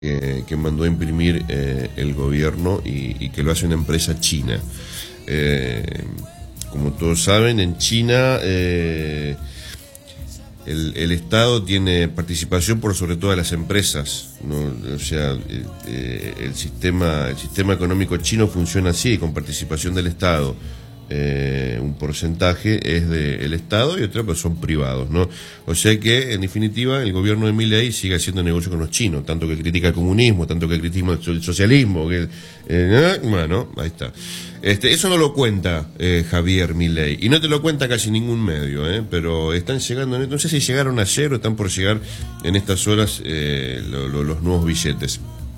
que mandó a imprimir el gobierno y que lo hace una empresa china. Como todos saben, en China el Estado tiene participación por sobre todas las empresas, ¿no? O sea, el sistema económico chino funciona así, con participación del Estado. Un porcentaje es del Estado y otro pues son privados, ¿no? O sea que, en definitiva, el gobierno de Milei sigue haciendo negocio con los chinos, tanto que critica el comunismo, tanto que critica el socialismo, bueno, ahí está. Eso no lo cuenta Javier Milei, y no te lo cuenta casi ningún medio, pero están llegando, no sé si llegaron ayer o están por llegar en estas horas los nuevos billetes.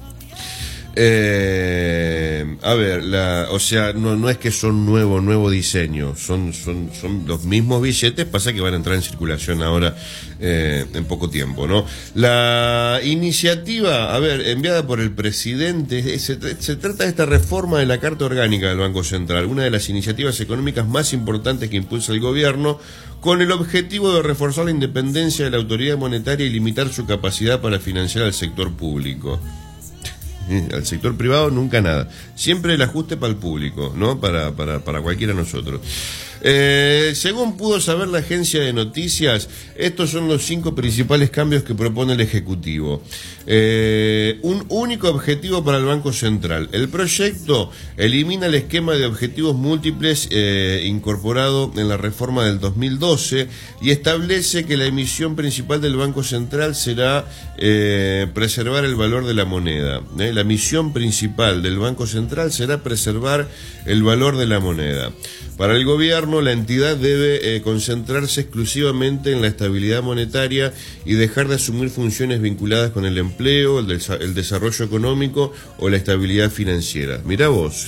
A ver, o sea, no es que son nuevo diseño, son los mismos billetes, pasa que van a entrar en circulación ahora en poco tiempo, ¿no? La iniciativa, a ver, enviada por el presidente, se trata de esta reforma de la Carta Orgánica del Banco Central, una de las iniciativas económicas más importantes que impulsa el gobierno, con el objetivo de reforzar la independencia de la autoridad monetaria y limitar su capacidad para financiar al sector público. Al sector privado nunca nada, siempre el ajuste para el público, ¿no? Para cualquiera de nosotros. Según pudo saber la agencia de noticias, estos son los 5 principales cambios que propone el Ejecutivo. Un único objetivo para el Banco Central. El proyecto elimina el esquema de objetivos múltiples incorporado en la reforma del 2012 y establece que la emisión principal del Banco Central será preservar el valor de la moneda. La misión principal del Banco Central será preservar el valor de la moneda. Para el gobierno, la entidad debe concentrarse exclusivamente en la estabilidad monetaria y dejar de asumir funciones vinculadas con el empleo, el desarrollo económico o la estabilidad financiera. Mirá vos.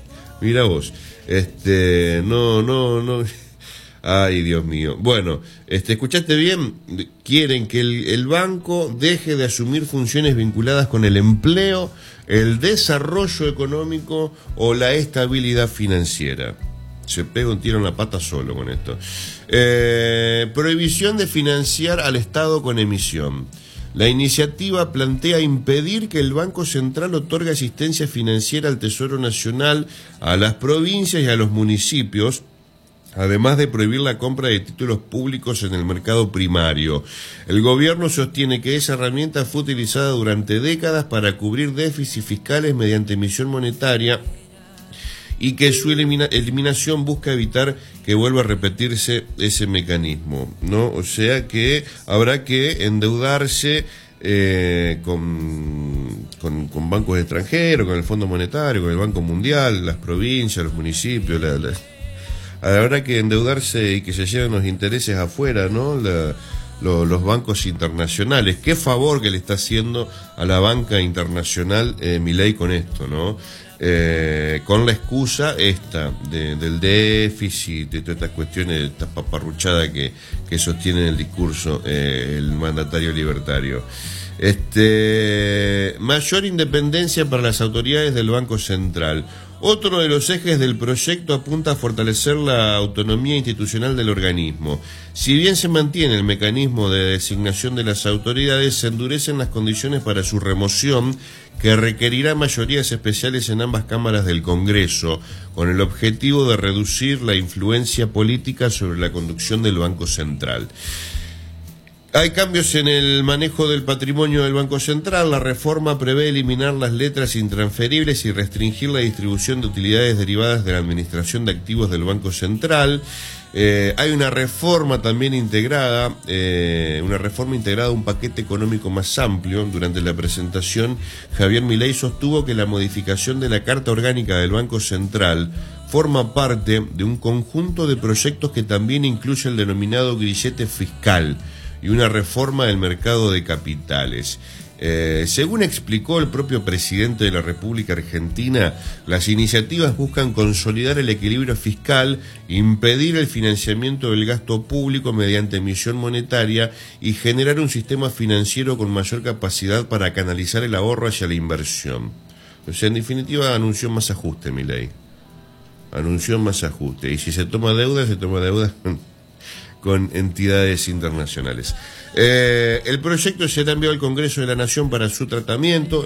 No. Ay, Dios mío. Bueno, ¿escuchaste bien? Quieren que el banco deje de asumir funciones vinculadas con el empleo, el desarrollo económico o la estabilidad financiera. Se pega un tiro en la pata solo con esto. Prohibición de financiar al Estado con emisión. La iniciativa plantea impedir que el Banco Central otorgue asistencia financiera al Tesoro Nacional, a las provincias y a los municipios, además de prohibir la compra de títulos públicos en el mercado primario. El gobierno sostiene que esa herramienta fue utilizada durante décadas para cubrir déficits fiscales mediante emisión monetaria y que su eliminación busca evitar que vuelva a repetirse ese mecanismo, ¿no? O sea que habrá que endeudarse con bancos extranjeros, con el Fondo Monetario, con el Banco Mundial, las provincias, los municipios, habrá que endeudarse y que se lleven los intereses afuera, ¿no? Los bancos internacionales. Qué favor que le está haciendo a la banca internacional Milei con esto, ¿no? Con la excusa del déficit, de todas estas cuestiones, de esta paparruchada que sostiene el discurso el mandatario libertario. Mayor independencia para las autoridades del Banco Central. Otro de los ejes del proyecto apunta a fortalecer la autonomía institucional del organismo. Si bien se mantiene el mecanismo de designación de las autoridades, se endurecen las condiciones para su remoción, que requerirá mayorías especiales en ambas cámaras del Congreso, con el objetivo de reducir la influencia política sobre la conducción del Banco Central. Hay cambios en el manejo del patrimonio del Banco Central. La reforma prevé eliminar las letras intransferibles y restringir la distribución de utilidades derivadas de la administración de activos del Banco Central. Hay una reforma también integrada, a un paquete económico más amplio. Durante la presentación, Javier Milei sostuvo que la modificación de la Carta Orgánica del Banco Central forma parte de un conjunto de proyectos que también incluye el denominado grillete fiscal y una reforma del mercado de capitales. Según explicó el propio presidente de la República Argentina, las iniciativas buscan consolidar el equilibrio fiscal, impedir el financiamiento del gasto público mediante emisión monetaria y generar un sistema financiero con mayor capacidad para canalizar el ahorro hacia la inversión. O sea, en definitiva, anunció más ajuste, Milei. Anunció más ajuste. Y si se toma deuda, con entidades internacionales. El proyecto será enviado al Congreso de la Nación para su tratamiento.